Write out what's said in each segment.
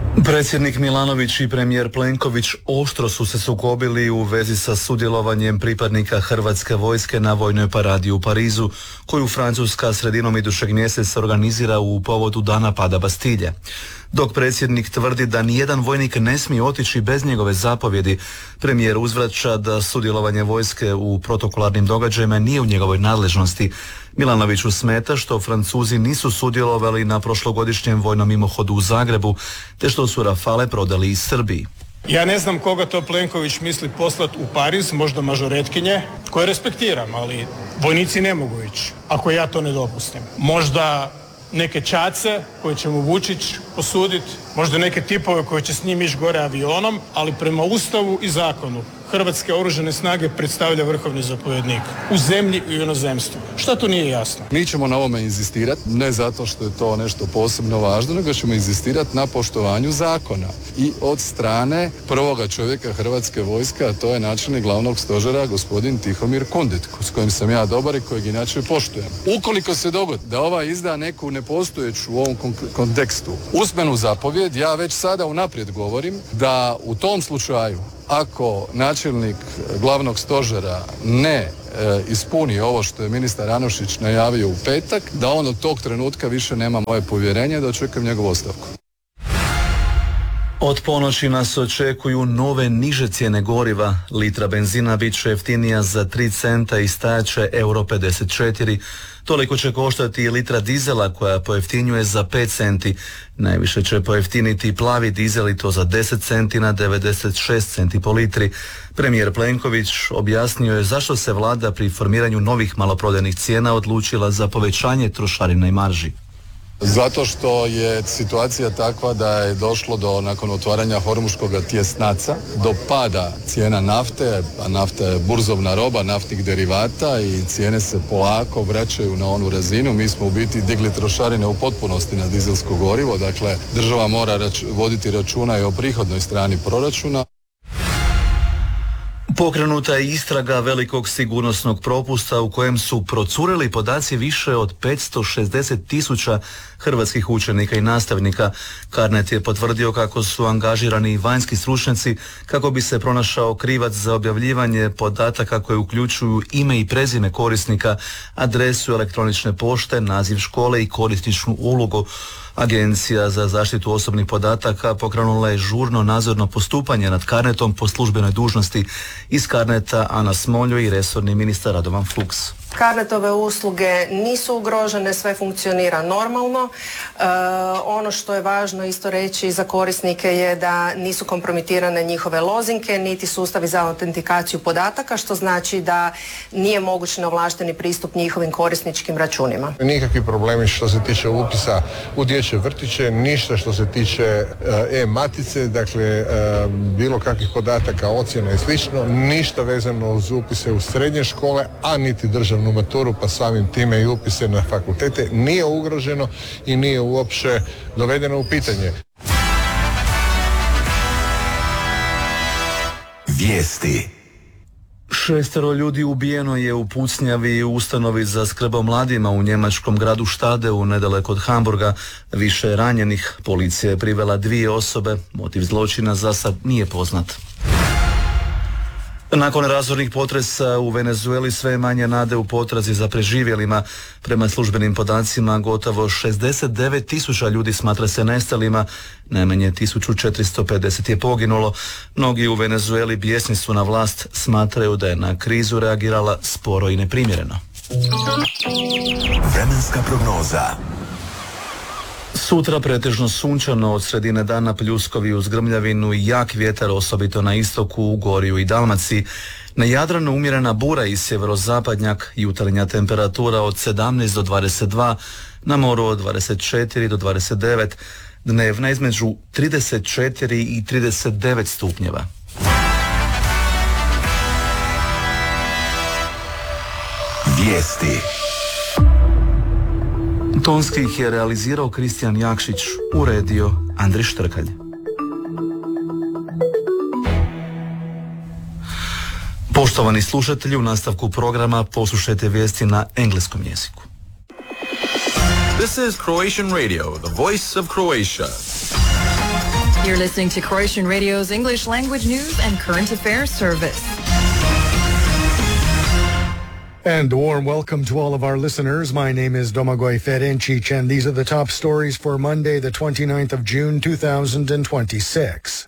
Predsjednik Milanović i premijer Plenković oštro su se sukobili u vezi sa sudjelovanjem pripadnika Hrvatske vojske na vojnoj paradi u Parizu, koju Francuska sredinom idućeg mjeseca organizira u povodu dana pada Bastilje. Dok predsjednik tvrdi da nijedan vojnik ne smije otići bez njegove zapovjedi, premijer uzvraća da sudjelovanje vojske u protokolarnim događajima nije u njegovoj nadležnosti. Milanoviću smeta što Francuzi nisu sudjelovali na prošlogodišnjem vojnom mimohodu u Zagrebu, te što su Rafale prodali iz Srbiji. Ja ne znam koga to Plenković misli poslati u Pariz, možda mažoretkinje, koje respektiram, ali vojnici ne mogu ići, ako ja to ne dopustim. Možda neke čace koje će mu Vučić posuditi, možda neke tipove koje će s njim ići gore avionom, ali prema Ustavu i zakonu Hrvatske oružane snage predstavlja vrhovni zapovjednik u zemlji i u inozemstvu. Što tu nije jasno? Mi ćemo na ovome inzistirati, ne zato što je to nešto posebno važno, nego ćemo inzistirati na poštovanju zakona i od strane prvoga čovjeka Hrvatske vojske, a to je načelnik glavnog stožera gospodin Tihomir Kundit, s kojim sam ja dobar i kojeg inače poštujem. Ukoliko se dogodi da ovaj izda neku nepostojeću u ovom kontekstu usmenu zapovjed, ja već sada unaprijed govorim da u tom slučaju, ako načelnik glavnog stožera ne ispuni ovo što je ministar Anušić najavio u petak, da on od tog trenutka više nema moje povjerenje, da očekujem njegovu ostavku. Od ponoći nas očekuju nove niže cijene goriva. Litra benzina bit će jeftinija za 3 centa i stajat će euro 54. Toliko će koštati i litra dizela koja pojeftinjuje za 5 centi. Najviše će pojeftiniti plavi dizel i to za 10 centi na 96 centi po litri. Premijer Plenković objasnio je zašto se vlada pri formiranju novih maloprodajnih cijena odlučila za povećanje trošarina i marži. Zato što je situacija takva da je došlo do, nakon otvaranja Hormuškog tjesnaca, do pada cijena nafte, a nafta je burzovna roba naftnih derivata i cijene se polako vraćaju na onu razinu. Mi smo u biti digli trošarine u potpunosti na dizelsko gorivo, dakle država mora voditi računa i o prihodnoj strani proračuna. Pokrenuta je istraga velikog sigurnosnog propusta u kojem su procurili podaci više od 560.000 hrvatskih učenika i nastavnika. Carnet je potvrdio kako su angažirani vanjski stručnjaci kako bi se pronašao krivac za objavljivanje podataka koje uključuju ime i prezime korisnika, adresu elektronične pošte, naziv škole i korisničnu ulogu. Agencija za zaštitu osobnih podataka pokrenula je žurno nadzorno postupanje nad Carnetom po službenoj dužnosti. Iz Carneta Ana Smoljo i resorni ministar Radovan Fuchs. Carnetove usluge nisu ugrožene, sve funkcionira normalno. Ono što je važno isto reći za korisnike je da nisu kompromitirane njihove lozinke, niti sustavi za autentikaciju podataka, što znači da nije moguć neovlašteni pristup njihovim korisničkim računima. Nikakvi problemi što se tiče upisa u dječje vrtiće, ništa što se tiče e-matice, dakle bilo kakvih podataka, ocjena i slično, ništa vezano uz upise u srednje škole, a niti državnu maturu, pa samim time i upise na fakultete nije ugroženo i nije uopće dovedeno u pitanje. Vijesti. 6 ljudi ubijeno je u pucnjavi u ustanovi za skrb o mladima u njemačkom gradu Štadeu nedaleko od Hamburga. Više je ranjenih. Policija je privela 2 osobe. Motiv zločina za sad nije poznat. Nakon razornih potresa u Venezueli sve je manje nade u potrazi za preživjelima. Prema službenim podacima gotovo 69.000 ljudi smatra se nestalima, najmanje 1450 je poginulo. Mnogi u Venezueli bijesni su na vlast, smatraju da je na krizu reagirala sporo i neprimjereno. Vremenska prognoza. Sutra pretežno sunčano, od sredine dana pljuskovi uz grmljavinu i jak vjetar, osobito na istoku, u Gorju i Dalmaciji. Na Jadranu umjerena bura i sjeverozapadnjak, jutarnja temperatura od 17 do 22, na moru od 24 do 29, dnevna između 34 i 39 stupnjeva. Vijesti. Tonski ih je realizirao Kristijan Jakšić, uredio Andri Štrkalj. Poštovani slušatelji, u nastavku programa poslušajte vijesti na engleskom jeziku. This is Croatian Radio, the voice of Croatia. You're listening to Croatian Radio's English language news and current affairs service. And a warm welcome to all of our listeners. My name is Domagoj Ferencic, and these are the top stories for Monday, the 29th of June, 2026.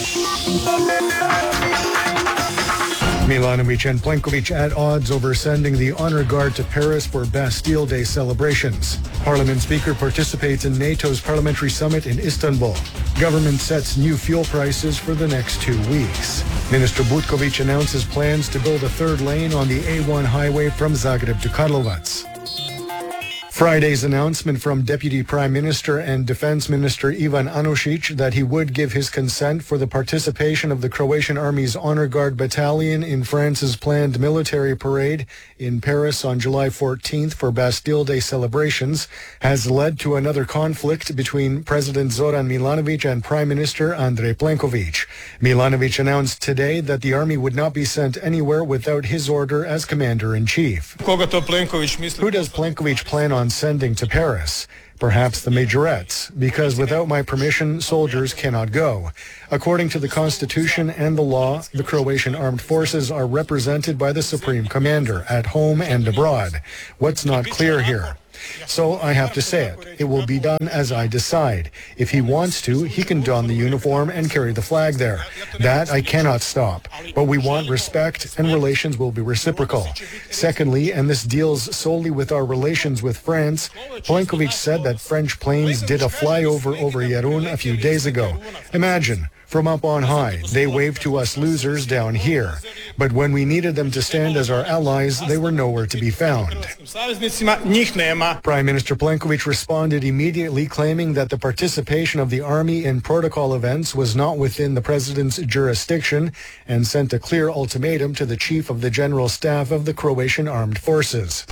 Milanovic and Plenković at odds over sending the honor guard to Paris for Bastille Day celebrations. Parliament Speaker participates in NATO's parliamentary summit in Istanbul. Government sets new fuel prices for the next 2 weeks. Minister Butković announces plans to build a third lane on the A1 highway from Zagreb to Karlovac. Friday's announcement from Deputy Prime Minister and Defense Minister Ivan Anušić that he would give his consent for the participation of the Croatian Army's Honor Guard Battalion in France's planned military parade in Paris on July 14th for Bastille Day celebrations has led to another conflict between President Zoran Milanovic and Prime Minister Andrej Plenković. Milanovic announced today that the army would not be sent anywhere without his order as Commander-in-Chief. Who does Plenković plan on sending to Paris? Perhaps the majorettes, because without my permission, soldiers cannot go. According to the Constitution and the law, the Croatian armed forces are represented by the Supreme Commander at home and abroad. What's not clear here? So I have to say it. It will be done as I decide. If he wants to, he can don the uniform and carry the flag there. That I cannot stop. But we want respect, and relations will be reciprocal. Secondly, and this deals solely with our relations with France, Plenković said that French planes did a flyover over Yarun a few days ago. Imagine. From up on high, they waved to us losers down here. But when we needed them to stand as our allies, they were nowhere to be found. Prime Minister Plenković responded immediately, claiming that the participation of the army in protocol events was not within the president's jurisdiction, and sent a clear ultimatum to the chief of the General Staff of the Croatian Armed Forces.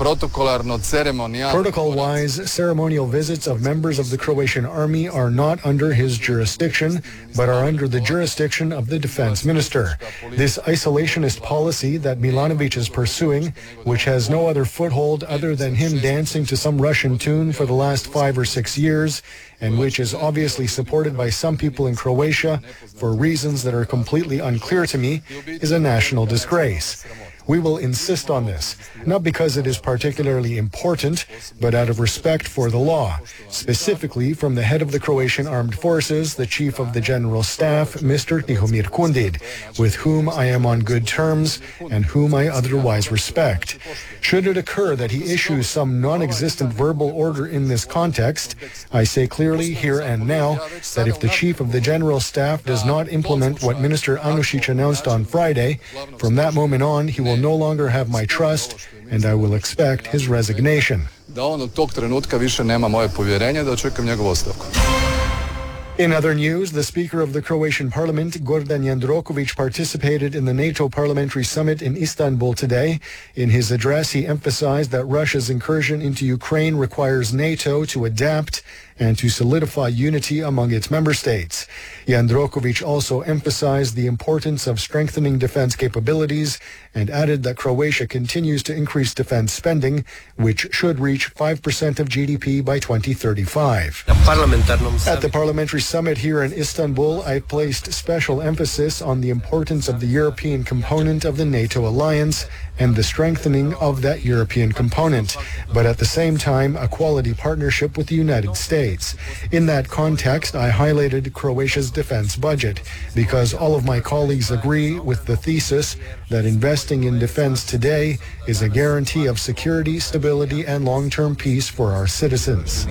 Protocol-wise, ceremonial visits of members of the Croatian army are not under his jurisdiction, but are under the jurisdiction of the defense minister. This isolationist policy that Milanovic is pursuing, which has no other foothold other than him dancing to some Russian tune for the last 5 or 6 years, and which is obviously supported by some people in Croatia for reasons that are completely unclear to me, is a national disgrace. We will insist on this, not because it is particularly important, but out of respect for the law, specifically from the head of the Croatian Armed Forces, the Chief of the General Staff, Mr. Tihomir Kundid, with whom I am on good terms and whom I otherwise respect. Should it occur that he issues some non-existent verbal order in this context, I say clearly here and now that if the Chief of the General Staff does not implement what Minister Anušić announced on Friday, from that moment on he will no longer have my trust, and I will expect his resignation. In other news, the Speaker of the Croatian Parliament, Gordan Jandroković, participated in the NATO Parliamentary Summit in Istanbul today. In his address, he emphasized that Russia's incursion into Ukraine requires NATO to adapt and to solidify unity among its member states. Jandroković also emphasized the importance of strengthening defense capabilities and added that Croatia continues to increase defense spending, which should reach 5% of GDP by 2035. At the parliamentary summit here in Istanbul, I placed special emphasis on the importance of the European component of the NATO alliance and the strengthening of that European component, but at the same time, a quality partnership with the United States. In that context, I highlighted Croatia's defense budget, because all of my colleagues agree with the thesis that investing in defense today is a guarantee of security, stability, and long-term peace for our citizens.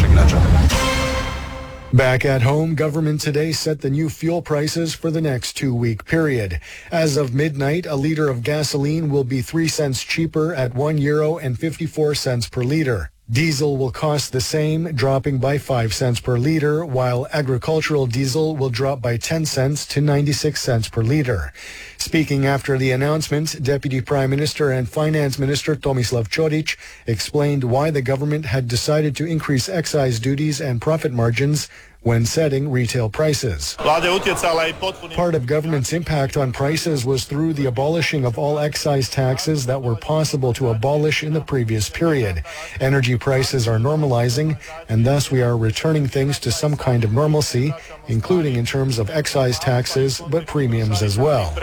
Back at home, government today set the new fuel prices for the next 2-week period. As of midnight, a liter of gasoline will be 3 cents cheaper at €1.54 per liter. Diesel will cost the same, dropping by 5 cents per liter, while agricultural diesel will drop by 10 cents to 96 cents per liter. Speaking after the announcement, Deputy Prime Minister and Finance Minister Tomislav Ćorić explained why the government had decided to increase excise duties and profit margins when setting retail prices. Part of government's impact on prices was through the abolishing of all excise taxes that were possible to abolish in the previous period. Energy prices are normalizing, and thus we are returning things to some kind of normalcy, including in terms of excise taxes, but premiums as well.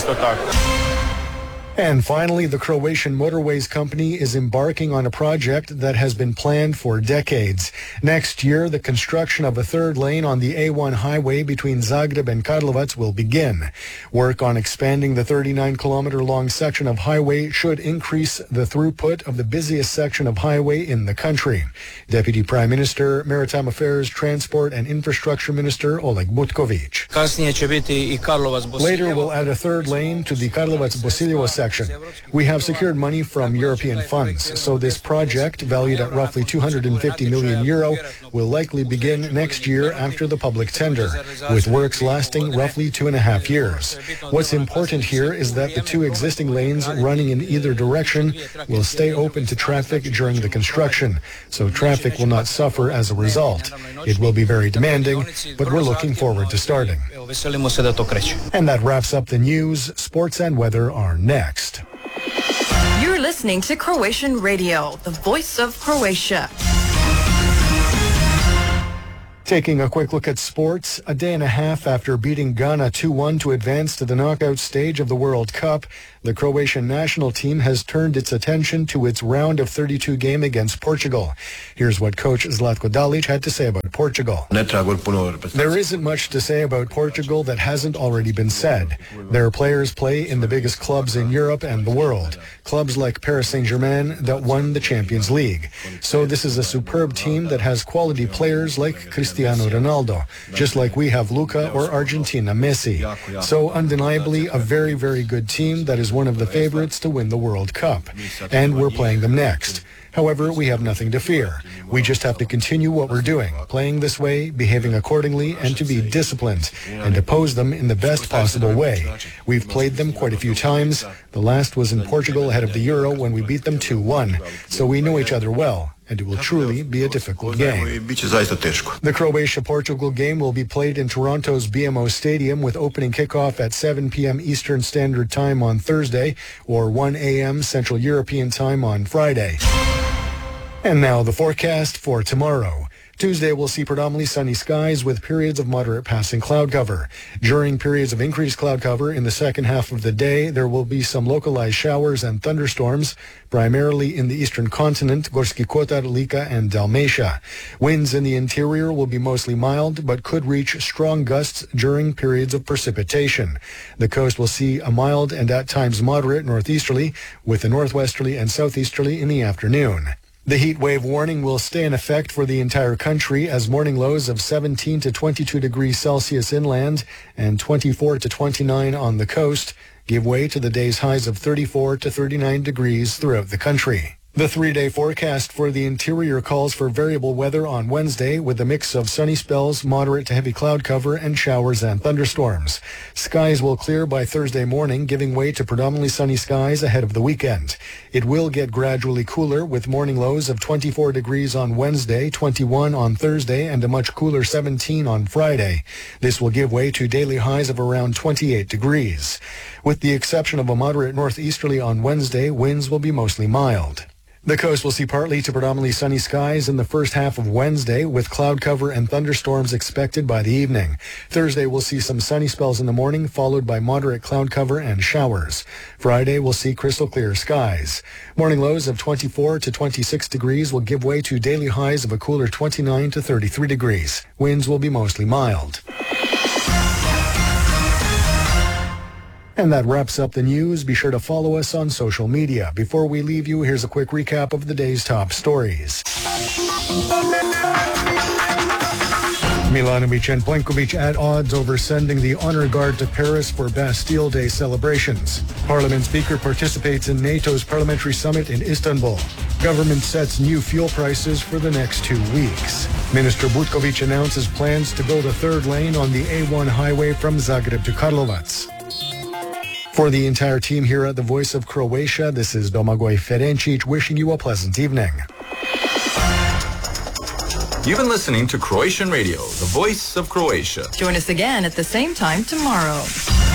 And finally, the Croatian Motorways Company is embarking on a project that has been planned for decades. Next year, the construction of a third lane on the A1 highway between Zagreb and Karlovac will begin. Work on expanding the 39-kilometer-long section of highway should increase the throughput of the busiest section of highway in the country. Deputy Prime Minister, Maritime Affairs, Transport and Infrastructure Minister Oleg Butković. Later, we'll add a third lane to the Karlovac-Bosiljevo section. We have secured money from European funds, so this project, valued at roughly 250 million euro, will likely begin next year after the public tender, with works lasting roughly 2.5 years. What's important here is that the two existing lanes running in either direction will stay open to traffic during the construction, so traffic will not suffer as a result. It will be very demanding, but we're looking forward to starting. And that wraps up the news. Sports and weather are next. You're listening to Croatian Radio, the voice of Croatia. Taking a quick look at sports, a day and a half after beating Ghana 2-1 to advance to the knockout stage of the World Cup, the Croatian national team has turned its attention to its round of 32 game against Portugal. Here's what coach Zlatko Dalic had to say about Portugal. There isn't much to say about Portugal that hasn't already been said. Their players play in the biggest clubs in Europe and the world, clubs like Paris Saint-Germain that won the Champions League. So this is a superb team that has quality players like Cristiano Ronaldo, just like we have Luka or Argentina Messi. So undeniably a very, very good team that is one of the favorites to win the World Cup. And we're playing them next. However, we have nothing to fear. We just have to continue what we're doing, playing this way, behaving accordingly, and to be disciplined, and oppose them in the best possible way. We've played them quite a few times. The last was in Portugal ahead of the Euro when we beat them 2-1. So we know each other well, and it will truly be a difficult game. The Croatia-Portugal game will be played in Toronto's BMO Stadium with opening kickoff at 7 p.m. Eastern Standard Time on Thursday or 1 a.m. Central European Time on Friday. And now the forecast for tomorrow. Tuesday will see predominantly sunny skies with periods of moderate passing cloud cover. During periods of increased cloud cover in the second half of the day, there will be some localized showers and thunderstorms, primarily in the eastern continent, Gorski Kotar, Lika, and Dalmatia. Winds in the interior will be mostly mild, but could reach strong gusts during periods of precipitation. The coast will see a mild and at times moderate northeasterly, with a northwesterly and southeasterly in the afternoon. The heat wave warning will stay in effect for the entire country as morning lows of 17 to 22 degrees Celsius inland and 24 to 29 on the coast give way to the day's highs of 34 to 39 degrees throughout the country. The three-day forecast for the interior calls for variable weather on Wednesday with a mix of sunny spells, moderate to heavy cloud cover, and showers and thunderstorms. Skies will clear by Thursday morning, giving way to predominantly sunny skies ahead of the weekend. It will get gradually cooler with morning lows of 24 degrees on Wednesday, 21 on Thursday, and a much cooler 17 on Friday. This will give way to daily highs of around 28 degrees. With the exception of a moderate northeasterly on Wednesday, winds will be mostly mild. The coast will see partly to predominantly sunny skies in the first half of Wednesday, with cloud cover and thunderstorms expected by the evening. Thursday will see some sunny spells in the morning, followed by moderate cloud cover and showers. Friday will see crystal clear skies. Morning lows of 24 to 26 degrees will give way to daily highs of a cooler 29 to 33 degrees. Winds will be mostly mild. And that wraps up the news. Be sure to follow us on social media. Before we leave you, here's a quick recap of the day's top stories. Milanovic and Plenković at odds over sending the honor guard to Paris for Bastille Day celebrations. Parliament Speaker participates in NATO's parliamentary summit in Istanbul. Government sets new fuel prices for the next 2 weeks. Minister Butković announces plans to build a third lane on the A1 highway from Zagreb to Karlovac. For the entire team here at the Voice of Croatia, this is Domagoj Ferencic wishing you a pleasant evening. You've been listening to Croatian Radio, the voice of Croatia. Join us again at the same time tomorrow.